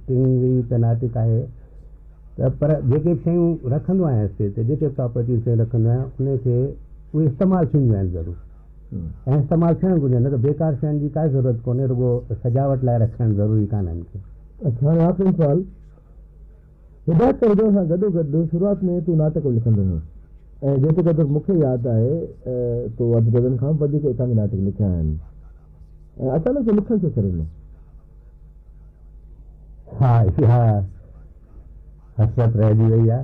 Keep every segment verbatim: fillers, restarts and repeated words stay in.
acting जी त नाटक आहे त पर जेके शयूं रखंदो आहियां स्टेज ते जेके प्रॉपर्टीज़ शयूं रखंदो आहियां उनखे उहे इस्तेमालु थींदियूं आहिनि ज़रूरु ऐं इस्तेमालु थियणु घुरिजे न त बेकार शयुनि जी काई ज़रूरत कोन्हे रुॻो सजावट लाइ रखणु ज़रूरी कान आहिनि के अच्छा हाणे आख़िरी सुवाल हिदायत हुजण सां गॾोगॾु शुरूआति में तूं नाटक लिखंदो हुओ ऐं जेको क़दुरु मूंखे यादि आहे तूं अधु डज़न खां वधीक एकांगी नाटक लिखिया आहिनि ऐं अचानक लिखण छो करे न हा इहा हसरत रहिजी वई आहे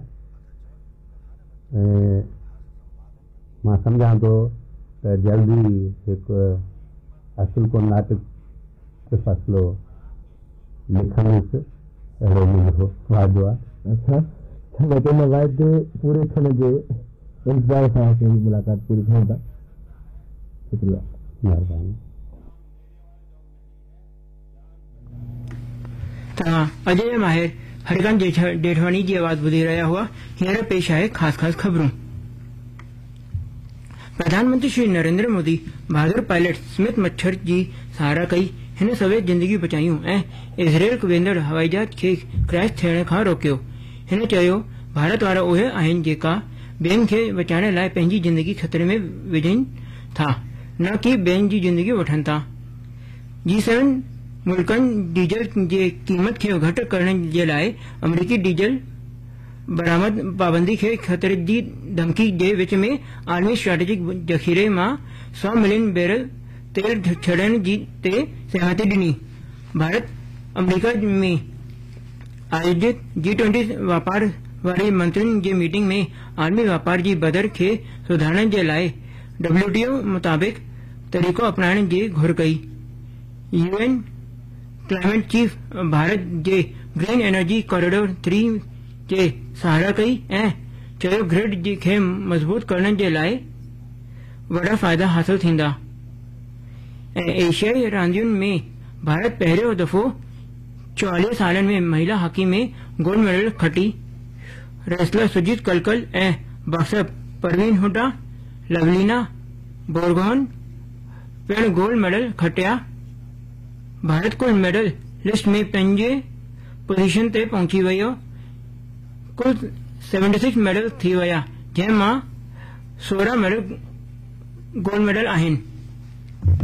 ऐं मां सम्झां थो त जल्दी हिकु असुल को नाटक फ़ैसिलो लिखंदुसि अहिड़ो मुंहिंजो वाइदो आहे अच्छा चङो त हिन वाइदे पूरे थियण जे इंतज़ार सां असीं मुलाक़ात पूरी कयूं था शुक्रिया महिरबानी तव्हां अजय माहिर हरिकांत जेठवानी जी आवाज़ ॿुधी रहिया हुआ हींअर पेश आहे ख़ासि ख़ासि ख़बरूं प्रधानमंत्री श्री नरेंद्र मोदी बहादुर पायलट स्मिथ मच्छर जी सहारा कई हिन सवें जिंदगी बचायूं ऐं इज़राइल वेंदड़ हवाई जहाज खे क्रैश थियण खां रोकियो हिन चयो भारत वारा उहे आहिनि जेका ॿियनि खे बचाइण लाइ पंहिंजी जिंदगी ख़तरे में विझनि था न कि ॿियनि जी जिंदगी वठनि था जी सेवन मुल्कनि डीजल जे क़ीमत खे घटि करण जे लाइ अमरीकी डीजल बरामद पाबंदी खे ख़तरे जी धमकी जे विच में आलमी स्ट्रेटेजिक ज़ख़ीरे मां सौ मिलियन बैरल तेल छॾण जी ते सहमति ॾिनी भारत अमरीका में आयोजित जी ट्वेंटी वापार वारी मंत्रियुनि जी मीटिंग में आलमी वापार जी बदर खे सुधारण जे लाइ डब्ल्यूटीओ मुताबिक़ तरीक़ो अपनाइण जी घुर कई यूएन क्लाइमेट चीफ भारत जे ग्रीन एनर्जी कॉरिडोर थ्री जे सहारा कई ऐं चयो ग्रिड खे मज़बूत करण जे लाइ वॾा फ़ाइदा हासिल थींदा ऐं एशियाई रांदियुनि में भारत पहिरियों दफ़ो चोवालीह सालनि में महिला हॉकी में गोल्ड मेडल खटी रेसलर सुजीत कलकल ऐं बॉक्सर परवीन हुडा लवलीना बोरगोहन पिणु गोल्ड मेडल खटिया भारत कुल मेडल लिस्ट में पंजे पोज़ीशन ते पहुची वियो कुल छिहत्तर मेडल थी विया जंहिं मां सोरहं मेडल गोल्ड मेडल आहिनि